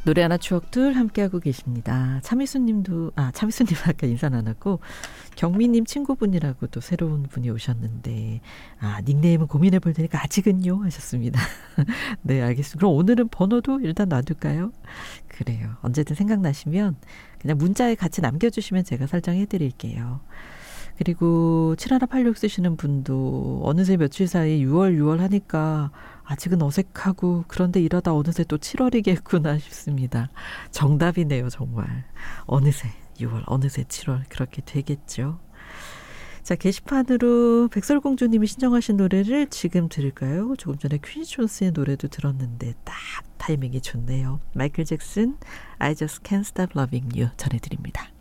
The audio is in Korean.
노래 하나 추억들 함께하고 계십니다. 참이수님도 참이수님 아까 인사 나눴고 경미님 친구분이라고 또 새로운 분이 오셨는데 닉네임은 고민해 볼 테니까 아직은요 하셨습니다. 네, 알겠습니다. 그럼 오늘은 번호도 일단 놔둘까요? 그래요. 언제든 생각나시면 그냥 문자에 같이 남겨주시면 제가 설정해 드릴게요. 그리고 7186 쓰시는 분도 어느새 며칠 사이 6월 하니까 아직은 어색하고 그런데 이러다 어느새 또 7월이겠구나 싶습니다. 정답이네요, 정말. 어느새 6월, 어느새 7월 그렇게 되겠죠. 자, 게시판으로 백설공주님이 신청하신 노래를 지금 들을까요? 조금 전에 퀸시 존스의 노래도 들었는데 딱 타이밍이 좋네요. 마이클 잭슨, I Just Can't Stop Loving You 전해드립니다.